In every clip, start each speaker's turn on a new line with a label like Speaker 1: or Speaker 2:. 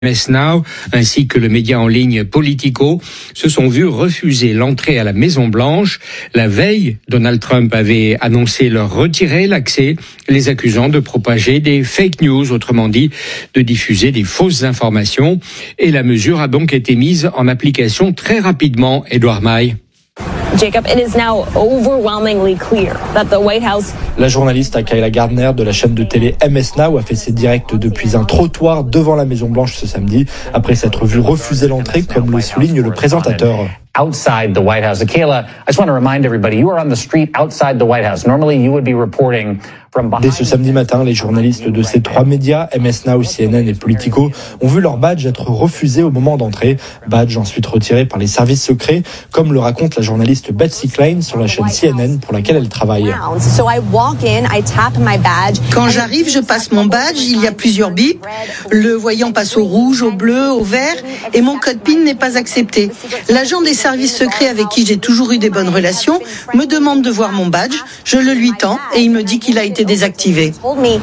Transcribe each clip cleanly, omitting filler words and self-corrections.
Speaker 1: MS Now ainsi que le média en ligne Politico se sont vus refuser l'entrée à la Maison-Blanche. La veille, Donald Trump avait annoncé leur retirer l'accès, les accusant de propager des fake news, autrement dit de diffuser des fausses informations. Et la mesure a donc été mise en application très rapidement. Édouard Maille.
Speaker 2: Jacob, it is now overwhelmingly clear that the White House...
Speaker 3: La journaliste Kayla Gardner de la chaîne de télé MS Now a fait ses directs depuis un trottoir devant la Maison-Blanche ce samedi, après s'être vu refuser l'entrée, comme le souligne le présentateur.
Speaker 4: Outside the White House. Kayla, I just want to remind everybody, you are on the street outside the White House. Normally you would be reporting from behind...
Speaker 3: Dès ce samedi matin, les journalistes de ces trois médias, MS Now, CNN et Politico, ont vu leur badge être refusé au moment d'entrée. Badge ensuite retiré par les services secrets, comme le raconte la journaliste Betsy Klein sur la chaîne CNN pour laquelle elle travaille.
Speaker 5: Quand j'arrive, je passe mon badge, il y a plusieurs bips. Le voyant passe au rouge, au bleu, au vert, et mon code PIN n'est pas accepté. L'agent des services secrets avec qui j'ai toujours eu des bonnes relations me demande de voir mon badge, je le lui tends et il me dit qu'il a été désactivé.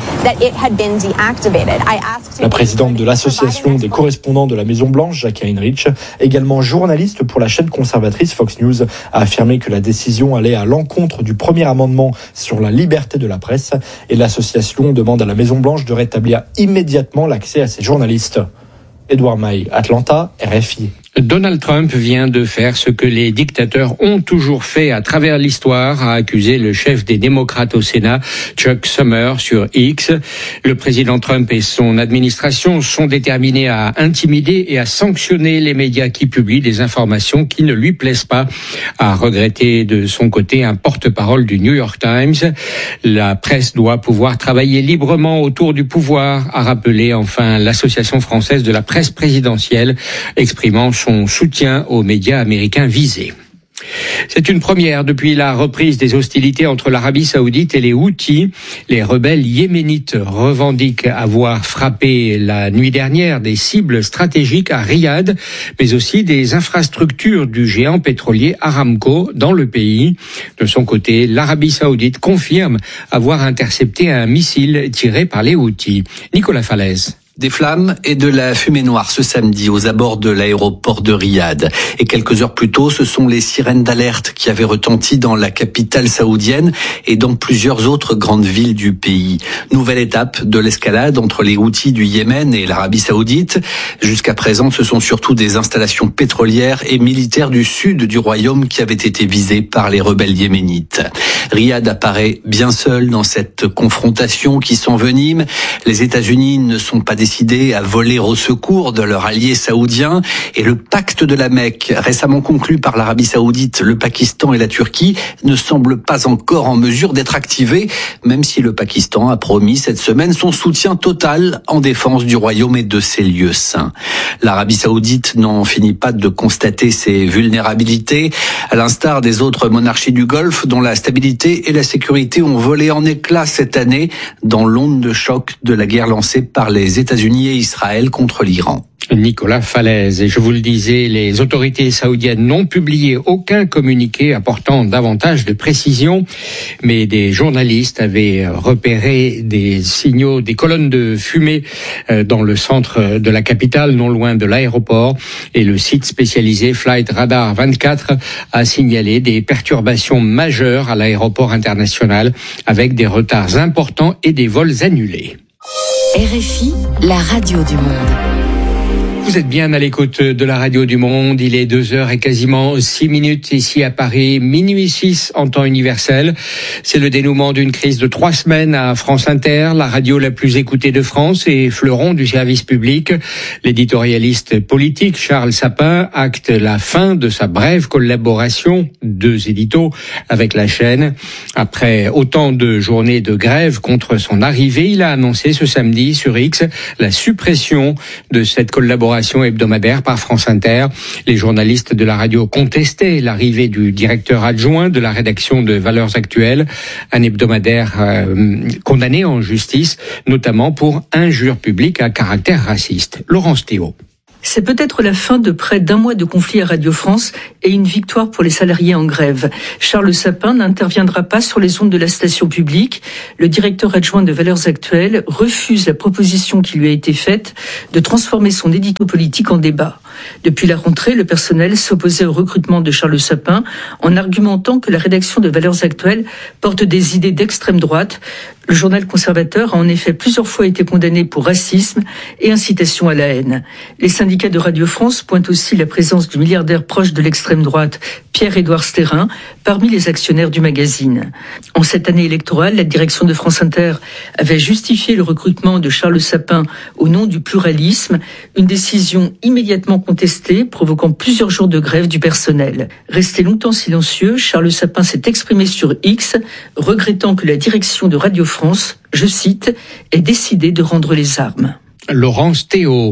Speaker 3: La présidente de l'association des correspondants de la Maison-Blanche, Jackie Heinrich, également journaliste pour la chaîne conservatrice Fox News, a affirmé que la décision allait à l'encontre du premier amendement sur la liberté de la presse et l'association demande à la Maison-Blanche de rétablir immédiatement l'accès à ces journalistes. Édouard Maille, Atlanta, RFI.
Speaker 1: Donald Trump vient de faire ce que les dictateurs ont toujours fait à travers l'histoire, a accusé le chef des démocrates au Sénat, Chuck Schumer, sur X. Le président Trump et son administration sont déterminés à intimider et à sanctionner les médias qui publient des informations qui ne lui plaisent pas, a regretté de son côté un porte-parole du New York Times. La presse doit pouvoir travailler librement autour du pouvoir, a rappelé enfin l'Association française de la presse présidentielle, exprimant son soutien aux médias américains visés. C'est une première depuis la reprise des hostilités entre l'Arabie Saoudite et les Houthis. Les rebelles yéménites revendiquent avoir frappé la nuit dernière des cibles stratégiques à Riyad, mais aussi des infrastructures du géant pétrolier Aramco dans le pays. De son côté, l'Arabie Saoudite confirme avoir intercepté un missile tiré par les Houthis. Nicolas Falaise.
Speaker 6: Des flammes et de la fumée noire ce samedi aux abords de l'aéroport de Riyad. Et quelques heures plus tôt, ce sont les sirènes d'alerte qui avaient retenti dans la capitale saoudienne et dans plusieurs autres grandes villes du pays. Nouvelle étape de l'escalade entre les Houthis du Yémen et l'Arabie Saoudite. Jusqu'à présent, ce sont surtout des installations pétrolières et militaires du sud du royaume qui avaient été visées par les rebelles yéménites. Riyad apparaît bien seul dans cette confrontation qui s'envenime. Les États-Unis ne sont pas décidés à voler au secours de leurs alliés saoudiens et le pacte de la Mecque, récemment conclu par l'Arabie Saoudite, le Pakistan et la Turquie, ne semble pas encore en mesure d'être activé, même si le Pakistan a promis cette semaine son soutien total en défense du royaume et de ses lieux saints. L'Arabie Saoudite n'en finit pas de constater ses vulnérabilités, à l'instar des autres monarchies du Golfe dont la stabilité et la sécurité ont volé en éclats cette année dans l'onde de choc de la guerre lancée par les États-Unis et Israël contre l'Iran.
Speaker 1: Nicolas Falaise. Et je vous le disais, les autorités saoudiennes n'ont publié aucun communiqué apportant davantage de précision, mais des journalistes avaient repéré des signaux, des colonnes de fumée dans le centre de la capitale, non loin de l'aéroport, et le site spécialisé Flight Radar 24 a signalé des perturbations majeures à l'aéroport international avec des retards importants et des vols annulés.
Speaker 7: RFI, la radio du monde.
Speaker 1: Vous êtes bien à l'écoute de la radio du monde. Il est 2h et quasiment 6 minutes ici à Paris, minuit 6 en temps universel. C'est le dénouement d'une crise de 3 semaines à France Inter, la radio la plus écoutée de France et fleuron du service public. L'éditorialiste politique Charles Sapin acte la fin de sa brève collaboration, 2 éditos, avec la chaîne. Après autant de journées de grève contre son arrivée, il a annoncé ce samedi sur X la suppression de cette collaboration hebdomadaire par France Inter. Les journalistes de la radio contestaient l'arrivée du directeur adjoint de la rédaction de Valeurs Actuelles, un hebdomadaire condamné en justice, notamment pour injure publique à caractère raciste. Laurence Théo.
Speaker 8: C'est peut-être la fin de près d'un mois de conflit à Radio France et une victoire pour les salariés en grève. Charles Sapin n'interviendra pas sur les ondes de la station publique. Le directeur adjoint de Valeurs Actuelles refuse la proposition qui lui a été faite de transformer son édito politique en débat. Depuis la rentrée, le personnel s'opposait au recrutement de Charles Sapin en argumentant que la rédaction de Valeurs Actuelles porte des idées d'extrême droite. Le journal conservateur a en effet plusieurs fois été condamné pour racisme et incitation à la haine. Les syndicats de Radio France pointent aussi la présence du milliardaire proche de l'extrême droite, Pierre-Édouard Stérin, parmi les actionnaires du magazine. En cette année électorale, la direction de France Inter avait justifié le recrutement de Charles Sapin au nom du pluralisme, une décision immédiatement contestée, provoquant plusieurs jours de grève du personnel. Resté longtemps silencieux, Charles Sapin s'est exprimé sur X, regrettant que la direction de Radio France, je cite, ait décidé de rendre les armes.
Speaker 1: Laurence Théo.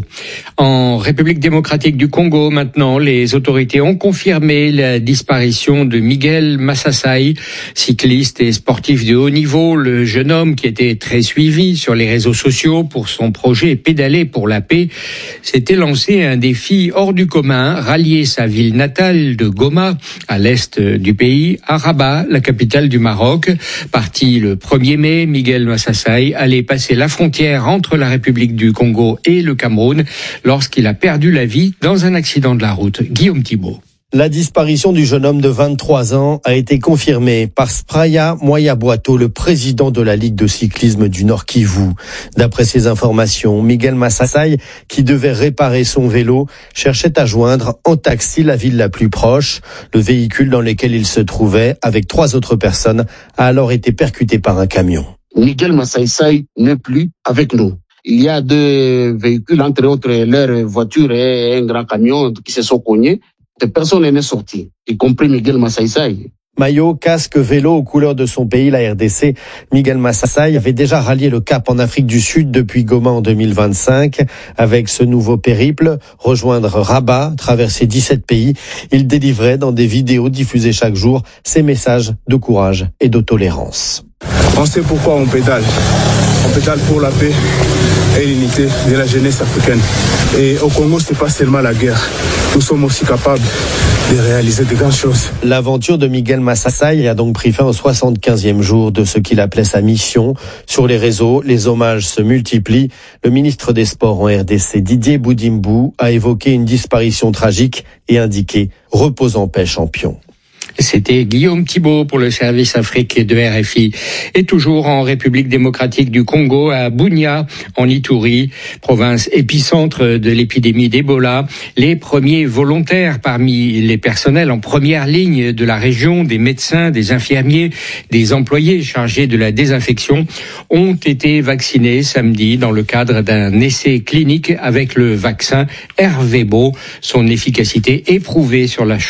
Speaker 1: En République démocratique du Congo, maintenant, les autorités ont confirmé la disparition de Miguel Massasaï, cycliste et sportif de haut niveau. Le jeune homme qui était très suivi sur les réseaux sociaux pour son projet Pédaler pour la paix s'était lancé un défi hors du commun, rallier sa ville natale de Goma, à l'est du pays, à Rabat, la capitale du Maroc. Parti le 1er mai, Miguel Massasaï allait passer la frontière entre la République du Congo et le Cameroun lorsqu'il a perdu la vie dans un accident de la route. Guillaume Thibault.
Speaker 9: La disparition du jeune homme de 23 ans a été confirmée par Spraya Moyaboato, le président de la Ligue de cyclisme du Nord Kivu. D'après ces informations, Miguel Massasaï, qui devait réparer son vélo, cherchait à joindre en taxi la ville la plus proche. Le véhicule dans lequel il se trouvait, avec 3 autres personnes, a alors été percuté par un camion.
Speaker 10: Miguel Massasaï n'est plus avec nous. Il y a 2 véhicules, entre autres leur voiture et un grand camion qui se sont cognés. Personne n'est sorti, y compris Miguel Massasaï.
Speaker 9: Maillot, casque, vélo aux couleurs de son pays, la RDC, Miguel Massasaï avait déjà rallié le cap en Afrique du Sud depuis Goma en 2025. Avec ce nouveau périple, rejoindre Rabat, traverser 17 pays, il délivrait dans des vidéos diffusées chaque jour ses messages de courage et de tolérance.
Speaker 11: On sait pourquoi on pédale. On pédale pour la paix et l'unité de la jeunesse africaine. Et au Congo, c'est pas seulement la guerre. Nous sommes aussi capables de réaliser de grandes choses.
Speaker 9: L'aventure de Miguel Massasaï a donc pris fin au 75e jour de ce qu'il appelait sa mission. Sur les réseaux, les hommages se multiplient. Le ministre des Sports en RDC, Didier Boudimbu, a évoqué une disparition tragique et indiqué « Repose en paix, champion ».
Speaker 1: C'était Guillaume Thibault pour le service Afrique de RFI. Et toujours en République démocratique du Congo, à Bunia, en Ituri, province épicentre de l'épidémie d'Ebola, les premiers volontaires parmi les personnels en première ligne de la région, des médecins, des infirmiers, des employés chargés de la désinfection, ont été vaccinés samedi dans le cadre d'un essai clinique avec le vaccin Ervebo. Son efficacité éprouvée sur la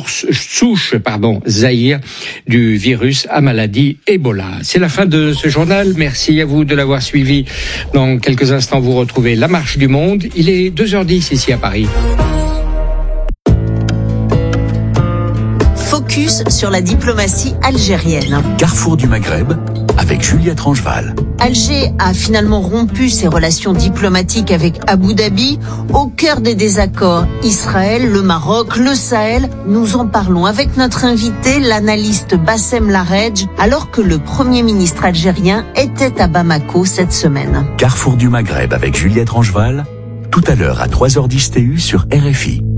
Speaker 1: souche Zaïre du virus à maladie Ebola. C'est la fin de ce journal. Merci à vous de l'avoir suivi. Dans quelques instants, vous retrouvez La Marche du Monde. Il est 2h10 ici à Paris.
Speaker 12: Focus sur la diplomatie algérienne.
Speaker 13: Carrefour du Maghreb avec Juliette Rangeval.
Speaker 12: Alger a finalement rompu ses relations diplomatiques avec Abu Dhabi. Au cœur des désaccords, Israël, le Maroc, le Sahel. Nous en parlons avec notre invité, l'analyste Bassem Laredj, alors que le Premier ministre algérien était à Bamako cette semaine.
Speaker 13: Carrefour du Maghreb avec Juliette Rangeval, tout à l'heure à 3h10 TU sur RFI.